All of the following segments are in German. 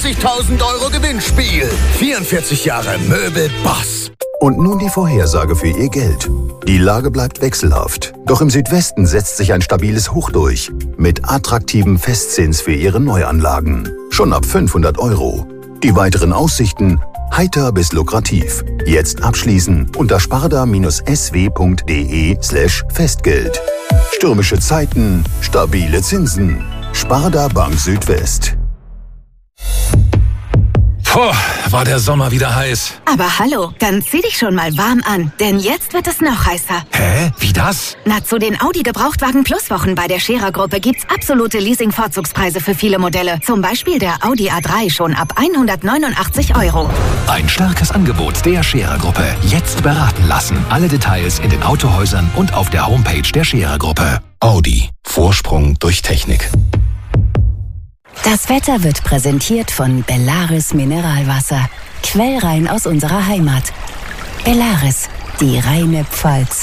50.000 € Gewinnspiel. 44 Jahre Möbel Boss. Und nun die Vorhersage für Ihr Geld. Die Lage bleibt wechselhaft. Doch im Südwesten setzt sich ein stabiles Hoch durch. Mit attraktivem Festzins für Ihre Neuanlagen. Schon ab 500 €. Die weiteren Aussichten heiter bis lukrativ. Jetzt abschließen unter sparda-sw.de/Festgeld. Stürmische Zeiten, stabile Zinsen. Sparda Bank Südwest. Puh, war der Sommer wieder heiß. Aber hallo, dann zieh dich schon mal warm an, denn jetzt wird es noch heißer. Hä? Wie das? Na, zu den Audi Gebrauchtwagen Plus Wochen bei der Scherer-Gruppe gibt's absolute Leasing-Vorzugspreise für viele Modelle. Zum Beispiel der Audi A3 schon ab 189 €. Ein starkes Angebot der Scherer-Gruppe. Jetzt beraten lassen. Alle Details in den Autohäusern und auf der Homepage der Scherer-Gruppe. Audi. Vorsprung durch Technik. Das Wetter wird präsentiert von Bellaris Mineralwasser. Quellrein aus unserer Heimat. Bellaris, die reine Pfalz.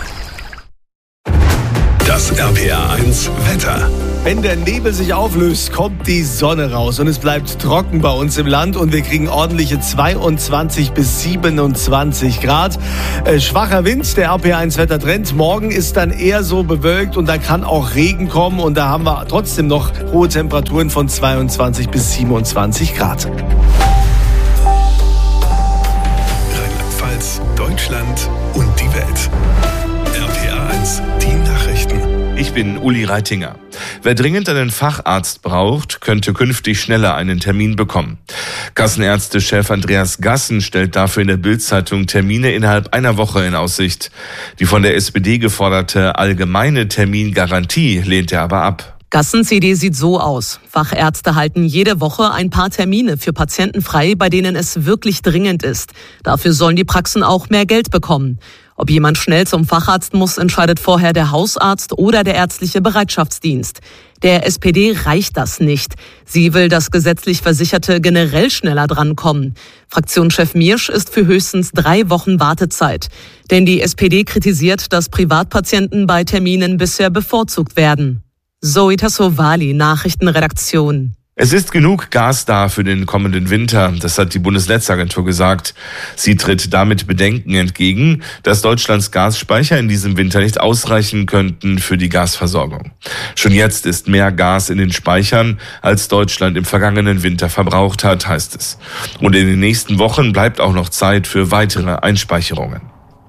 Das RPR1 Wetter. Wenn der Nebel sich auflöst, kommt die Sonne raus und es bleibt trocken bei uns im Land und wir kriegen ordentliche 22 bis 27 Grad. Schwacher Wind, der RPR1 Wettertrend. Morgen ist dann eher so bewölkt und da kann auch Regen kommen und da haben wir trotzdem noch hohe Temperaturen von 22 bis 27 Grad. Rheinland-Pfalz, Deutschland und die Welt. RPR1, die Nachrichten. Ich bin Uli Reitinger. Wer dringend einen Facharzt braucht, könnte künftig schneller einen Termin bekommen. Kassenärztechef Andreas Gassen stellt dafür in der Bild-Zeitung Termine innerhalb einer Woche in Aussicht. Die von der SPD geforderte allgemeine Termingarantie lehnt er aber ab. Gassens Idee sieht so aus. Fachärzte halten jede Woche ein paar Termine für Patienten frei, bei denen es wirklich dringend ist. Dafür sollen die Praxen auch mehr Geld bekommen. Ob jemand schnell zum Facharzt muss, entscheidet vorher der Hausarzt oder der ärztliche Bereitschaftsdienst. Der SPD reicht das nicht. Sie will, dass gesetzlich Versicherte generell schneller drankommen. Fraktionschef Miersch ist für höchstens 3 Wochen Wartezeit. Denn die SPD kritisiert, dass Privatpatienten bei Terminen bisher bevorzugt werden. Zoe Tassovali, Nachrichtenredaktion. Es ist genug Gas da für den kommenden Winter, das hat die Bundesnetzagentur gesagt. Sie tritt damit Bedenken entgegen, dass Deutschlands Gasspeicher in diesem Winter nicht ausreichen könnten für die Gasversorgung. Schon jetzt ist mehr Gas in den Speichern, als Deutschland im vergangenen Winter verbraucht hat, heißt es. Und in den nächsten Wochen bleibt auch noch Zeit für weitere Einspeicherungen.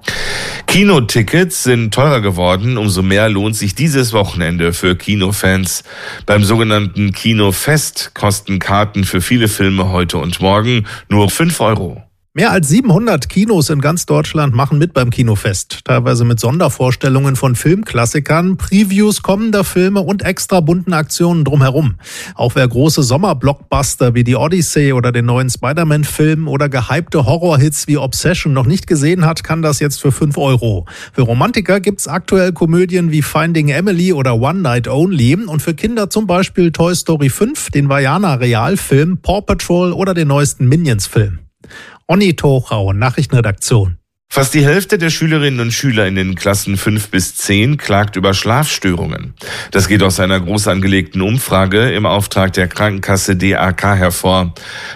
Kinotickets sind teurer geworden, umso mehr lohnt sich dieses Wochenende für Kinofans. Beim sogenannten Kinofest kosten Karten für viele Filme heute und morgen nur 5 €. Mehr als 700 Kinos in ganz Deutschland machen mit beim Kinofest. Teilweise mit Sondervorstellungen von Filmklassikern, Previews kommender Filme und extra bunten Aktionen drumherum. Auch wer große Sommerblockbuster wie die Odyssey oder den neuen Spider-Man-Film oder gehypte Horrorhits wie Obsession noch nicht gesehen hat, kann das jetzt für 5 €. Für Romantiker gibt's aktuell Komödien wie Finding Emily oder One Night Only und für Kinder zum Beispiel Toy Story 5, den Vaiana-Realfilm, Paw Patrol oder den neuesten Minions-Film. Onni Tochau, Nachrichtenredaktion. Fast die Hälfte der Schülerinnen und Schüler in den Klassen 5 bis 10 klagt über Schlafstörungen. Das geht aus einer groß angelegten Umfrage im Auftrag der Krankenkasse DAK hervor.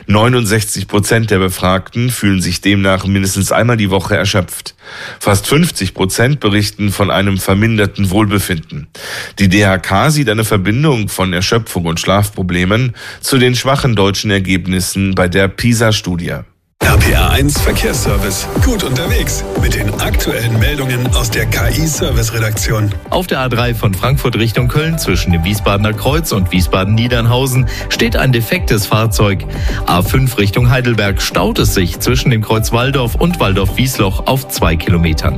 69% der Befragten fühlen sich demnach mindestens einmal die Woche erschöpft. Fast 50% berichten von einem verminderten Wohlbefinden. Die DAK sieht eine Verbindung von Erschöpfung und Schlafproblemen zu den schwachen deutschen Ergebnissen bei der PISA-Studie. RPR1 Verkehrsservice. Gut unterwegs mit den aktuellen Meldungen aus der KI-Service-Redaktion. Auf der A3 von Frankfurt Richtung Köln zwischen dem Wiesbadener Kreuz und Wiesbaden-Niedernhausen steht ein defektes Fahrzeug. A5 Richtung Heidelberg staut es sich zwischen dem Kreuz Walldorf und Walldorf-Wiesloch auf 2 Kilometern.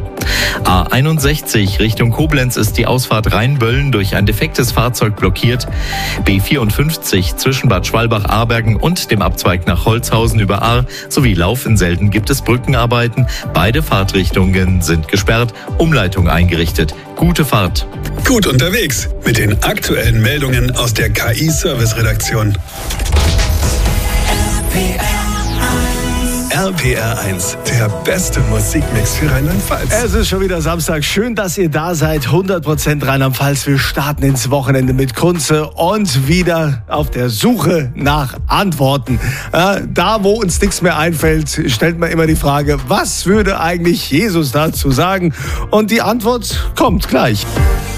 A61 Richtung Koblenz ist die Ausfahrt Rheinböllen durch ein defektes Fahrzeug blockiert. B54 zwischen Bad Schwalbach-Aarbergen und dem Abzweig nach Holzhausen über Ahr sowie Lauf in Selden gibt es Brückenarbeiten. Beide Fahrtrichtungen sind gesperrt, Umleitung eingerichtet. Gute Fahrt. Gut unterwegs mit den aktuellen Meldungen aus der KI-Service-Redaktion. RPR1, der beste Musikmix für Rheinland-Pfalz. Es ist schon wieder Samstag. Schön, dass ihr da seid. 100% Rheinland-Pfalz. Wir starten ins Wochenende mit Kunze und wieder auf der Suche nach Antworten. Da, wo uns nichts mehr einfällt, stellt man immer die Frage, was würde eigentlich Jesus dazu sagen? Und die Antwort kommt gleich.